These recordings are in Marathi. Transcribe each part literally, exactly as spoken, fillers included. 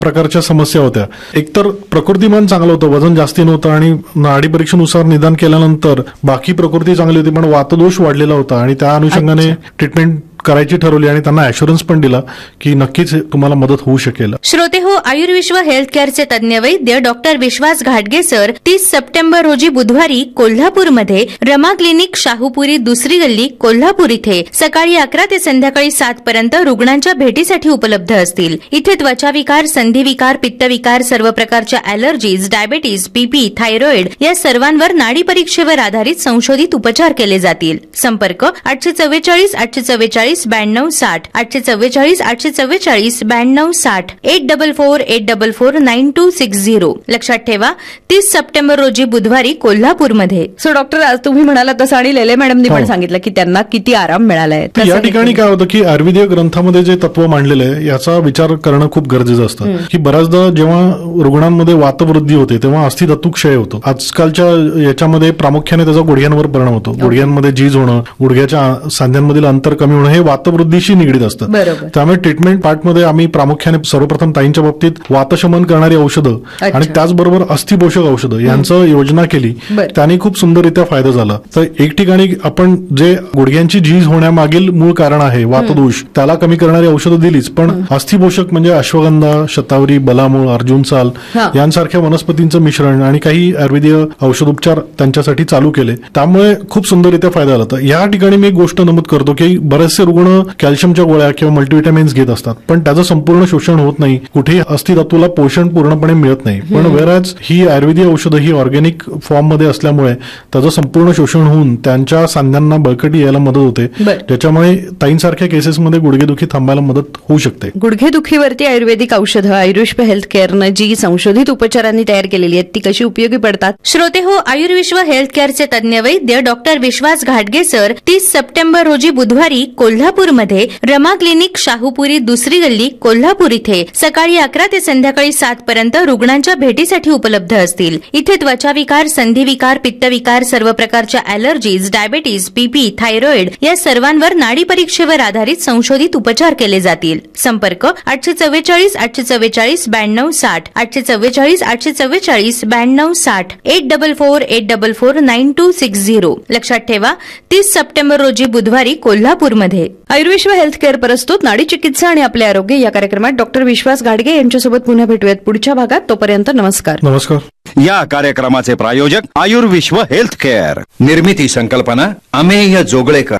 प्रकारच्या समस्या होत्या. एकतर प्रकृतीमान चांगलं होतं, वजन जास्ती नव्हतं आणि नाडी परीक्षेनुसार निदान केल्यानंतर बाकी प्रकृती चांगली होती, पण वातदोष वाढलेला होता आणि त्या अनुषंगाने ट्रीटमेंट करायची ठरवली आणि त्यांना ऍश्युरन्स पण दिला की नक्कीच तुम्हाला मदत होऊ शकेल. श्रोते हो, आयुर्विश्व हेल्थ केअरचे तज्ञ वैद्य डॉक्टर विश्वास घाटगे सर तीस सप्टेंबर रोजी बुधवारी कोल्हापूरमध्ये रमा क्लिनिक शाहूपुरी दुसरी गल्ली कोल्हापूर इथे सकाळी अकरा ते संध्याकाळी सात पर्यंत रुग्णांच्या भेटीसाठी उपलब्ध असतील. इथे त्वचाविकार, संधिविकार, पित्तविकार, सर्व प्रकारच्या अॅलर्जीज, डायबेटीज, बीपी, थायरॉइड या सर्वांवर नाडी परीक्षेवर आधारित संशोधित उपचार केले जातील. संपर्क आठशे चव्वेचाळीस आठशे चव्वेचाळीस ब्याण्णव साठ आठशे चव्वेचाळीस आठशे चव्वेचाळीस ब्याण्णव साठ eight double four eight double four nine to six zero. लक्षात ठेवा, तीस सप्टेंबर रोजी बुधवारी कोल्हापूरमध्ये. सो डॉक्टर, आज तुम्ही म्हणाला तसं आणि लेले मॅडमनी पण सांगितलं की त्यांना किती आराम मिळालाय. या ठिकाणी काय होतं की आयुर्वेदीय ग्रंथामध्ये जे तत्व मांडलेलं आहे याचा विचार करणं खूप गरजेचं असतं की बऱ्याचदा जेव्हा रुग्णांमध्ये वातवृद्धी होते तेव्हा अस्थिधातुक्षय होतो. आजकालच्या याच्यामध्ये प्रामुख्याने त्याचा गुडघ्यांवर परिणाम होतो. गुडघ्यांमध्ये झीज होणं, गुडघ्याच्या सांध्यांमधील अंतर कमी होणं हे वातवृद्धीशी निगडीत असतं. त्यामुळे ट्रीटमेंट पार्टमध्ये आम्ही प्रामुख्याने सर्वप्रथम ताईंच्या बाबतीत वातशमन करणारी औषधं आणि त्याचबरोबर अस्थिपोषक औषधं यांचं योजना केली. त्याने खूप सुंदररित्या फायदा झाला. तर एक ठिकाणी आपण जे गुडघ्यांची झीज होण्यामागील मूळ कारण आहे वातदोष, त्याला कमी करणारी औषधं दिलीच, पण अस्थिपोषक म्हणजे अश्वगंधा, शतावरी, बलामूळ, अर्जुनसाल यांसारख्या वनस्पतींचं मिश्रण आणि काही आयुर्वेदीय औषधोपचार त्यांच्यासाठी चालू केले. त्यामुळे खूप सुंदररित्या फायदा झाला. तर या ठिकाणी मी एक गोष्ट नमूद करतो की बरेचसे रुग्ण कॅल्शियमच्या गोळ्या किंवा मल्टीव्हिटॅमिन्स घेत असतात, पण त्याचं संपूर्ण शोषण होत नाही, कुठेही अस्थिधातूला पोषण पूर्णपणे मिळत नाही. पण वेराज ही आयुर्वेदीय औषधं ही ऑर्गॅनिक फॉर्म मध्ये असल्यामुळे त्याचं संपूर्ण शोषण होऊन त्यांच्या सांध्यांना बळकटी यायला मदत होते, ज्याच्यामुळे ताईंसारख्या केसेसमध्ये गुडघेदुखी थांबायला मदत होऊ शकते. गुडघेदुखीवरती आयुर्वेदिक औषधं आयुर्विश्व हेल्थ केअरनं जी संशोधित उपचारांनी तयार केलेली आहेत ती कशी उपयोगी पडतात? श्रोते हो, आयुर्विश्व हेल्थ केअरचे तज्ञ वैद्य डॉक्टर विश्वास घाटगे सर तीस सप्टेंबर रोजी बुधवारी कोल्हापूरमध्ये रमा क्लिनिक शाहूपुरी दुसरी गल्ली कोल्हापूर इथे सकाळी अकरा ते संध्याकाळी सात पर्यंत रुग्णांच्या भेटीसाठी उपलब्ध असतील. इथे त्वचाविकार, संधिविकार, पित्तविकार, सर्व प्रकारच्या अॅलर्जीज, डायबेटीज, बीपी, थायरॉइड या सर्वांवर नाडी परीक्षेवर आधारित संशोधित उपचार केले जातील. संपर्क आठशे चव्वेचाळीस आठशे चव्वेचाळीस ब्याण्णव साठ आठशे चव्वेचाळीस आठशे चव्वेचाळीस ब्याण्णव साठ eight double four eight double four nine to six zero. लक्षात ठेवा, तीस सप्टेंबर रोजी बुधवारी कोल्हापूरमध्ये. आयुर्विश्व हेल्थ केअर प्रस्तुत नाडी चिकित्सा आणि आपले आरोग्य या कार्यक्रमात डॉक्टर विश्वास घाटगे यांच्यासोबत पुन्हा भेटूयात पुढच्या भागात. तोपर्यंत नमस्कार. नमस्कार. या कार्यक्रमाचे प्रायोजक आयुर्विश्व हेल्थ केअर. निर्मिती संकल्पना अमेय जोगळेकर.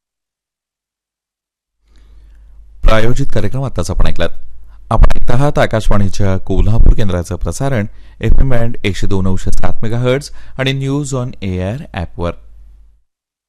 प्रायोजित कार्यक्रम आताच आपण ऐकलात. आपण ऐकत आहात आकाशवाणीच्या कोल्हापूर केंद्राचं प्रसारण एफ एम बँड एकशे दोन अंश सात मेगाहर्ट्ज आणि न्यूज ऑन एअर ॲपवर.